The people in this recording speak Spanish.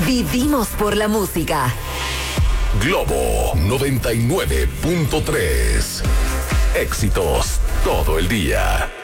Vivimos por la música. Globo 99.3. Éxitos todo el día.